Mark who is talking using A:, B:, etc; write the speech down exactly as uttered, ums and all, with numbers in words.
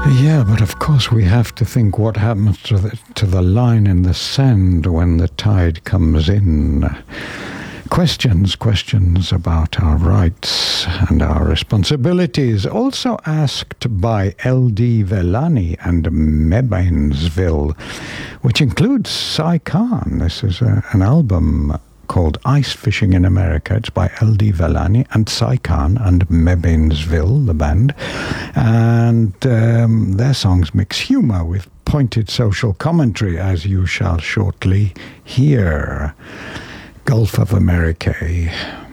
A: Yeah, but of course we have to think what happens to the, to the line in the sand when the tide comes in. Questions, questions about our rights and our responsibilities, also asked by L D Vellani and Mebainsville, which includes Sai Khan. This is a, an album called Ice Fishing in America. It's by L D Vellani and Sai Khan and Mebainsville, the band. And um, their songs mix humor with pointed social commentary, as you shall shortly hear. Gulf of America.